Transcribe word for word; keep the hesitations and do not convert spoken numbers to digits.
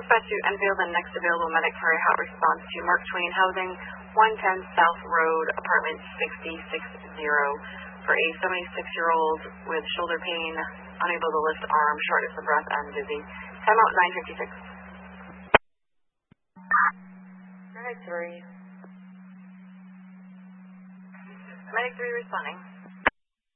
Dispatch to Enfield and next available medic for a hot response to Mark Twain Housing, one ten South Road, apartment sixty sixty, for a seventy-six-year-old with shoulder pain, unable to lift arm, shortness of breath, and dizzy. Timeout nine fifty-six. Medic three. Medic three responding.